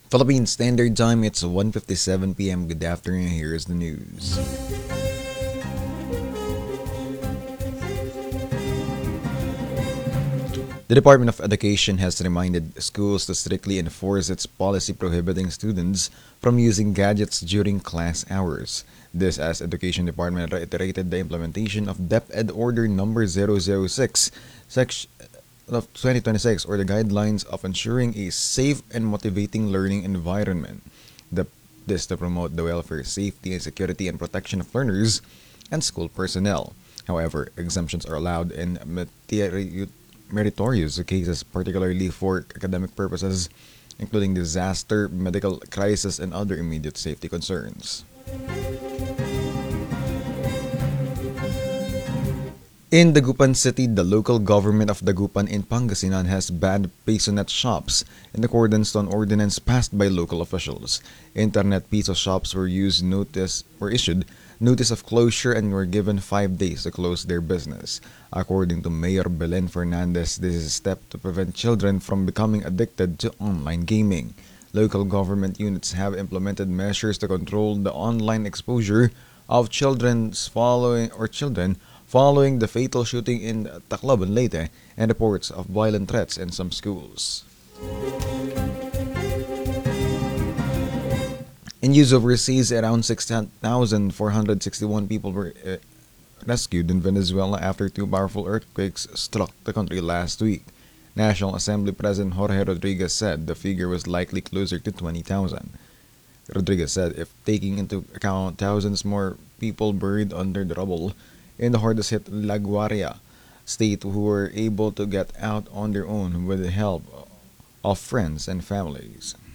Philippine Standard Time, it's 1:57 p.m. Good afternoon, here's the news. The Department of Education has reminded schools to strictly enforce its policy prohibiting students from using gadgets during class hours. This as Education Department reiterated the implementation of DepEd Order number 006, section of 2026, or the guidelines of ensuring a safe and motivating learning environment. The, this to promote the welfare, safety, and security and protection of learners and school personnel. However, exemptions are allowed in meritorious cases, particularly for academic purposes, including disaster, medical crisis, and other immediate safety concerns. In Dagupan City, the local government of Dagupan in Pangasinan has banned Pesonet shops in accordance to an ordinance passed by local officials. Internet peso shops were issued notice of closure and were given 5 days to close their business. According to Mayor Belen Fernandez, this is a step to prevent children from becoming addicted to online gaming. Local government units have implemented measures to control the online exposure of children following the fatal shooting in Tacloban, Leyte, and reports of violent threats in some schools. In news overseas, around 6,461 people were rescued in Venezuela after two powerful earthquakes struck the country last week. National Assembly President Jorge Rodriguez said the figure was likely closer to 20,000. Rodriguez said if taking into account thousands more people buried under the rubble in the hardest hit La Guaria state who were able to get out on their own with the help of friends and families.